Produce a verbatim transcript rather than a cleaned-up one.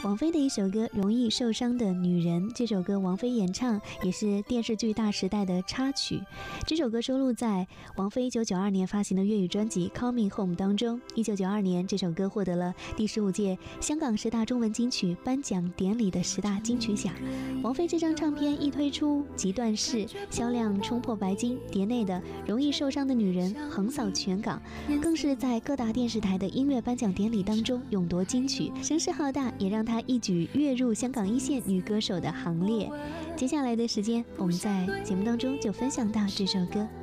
王菲的一首歌《容易受伤的女人》，这首歌王菲演唱，也是电视剧《大时代》的插曲。这首歌收录在王菲一九九二年发行的粤语专辑《Coming Home》当中。一九九二年，这首歌获得了第十五届香港十大中文金曲颁奖典礼的十大金曲奖。王菲这张唱片一推出即断市，销量冲破白金，碟内的《容易受伤的女人》横扫全港，更是在各大电视台的音乐颁奖典礼当中勇夺金曲，声势浩大，也让她一举跃入香港一线女歌手的行列。接下来的时间，我们在节目当中就分享到这首歌。